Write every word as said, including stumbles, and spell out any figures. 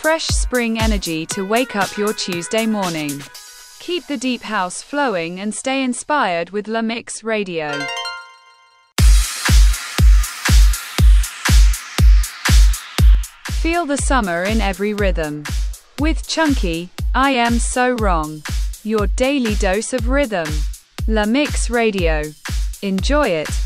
fresh spring energy to wake up your Tuesday morning. Keep the deep house flowing and stay inspired with La Mix Radio. Feel the summer in every rhythm. With Chunky, I Am So Wrong. Your daily dose of rhythm. La Mix Radio. Enjoy it.